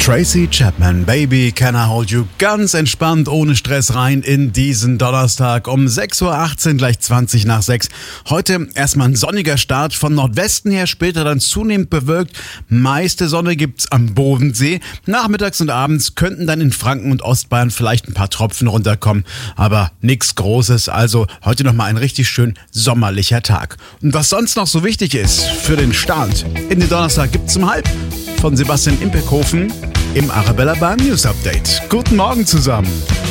Tracy Chapman, Baby, Can I Hold You? Ganz entspannt, ohne Stress rein in diesen Donnerstag um 6.18 Uhr, gleich 20 nach 6. Heute erstmal ein sonniger Start von Nordwesten her, später dann zunehmend bewölkt. Meiste Sonne gibt's am Bodensee. Nachmittags und abends könnten dann in Franken und Ostbayern vielleicht ein paar Tropfen runterkommen, aber nichts Großes. Also heute nochmal ein richtig schön sommerlicher Tag. Und was sonst noch so wichtig ist für den Start in den Donnerstag gibt's zum Halb von Sebastian Imperkhofen im Arabella Bahn News Update. Guten Morgen zusammen.